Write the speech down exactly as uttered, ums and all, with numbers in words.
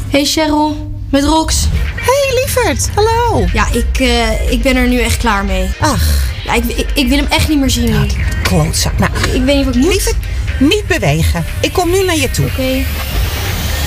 Hey Cheryl, met Rox. Hey lieverd, hallo. Ja, ik, uh, ik ben er nu echt klaar mee. Ach. Ja, ik, ik, ik wil hem echt niet meer zien nu. Ja, klootzak. Nou, ik weet niet wat ik moet. Lieverd, niet bewegen. Ik kom nu naar je toe. Oké. Okay.